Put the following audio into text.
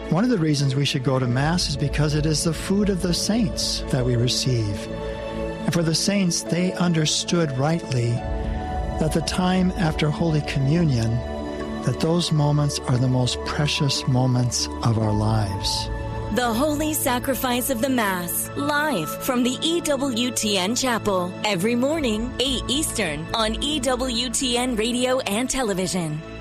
One of the reasons we should go to Mass is because it is the food of the saints that we receive. And for the saints, they understood rightly that the time after Holy Communion, that those moments are the most precious moments of our lives. The Holy Sacrifice of the Mass, live from the EWTN Chapel, every morning, 8 Eastern, on EWTN Radio and Television.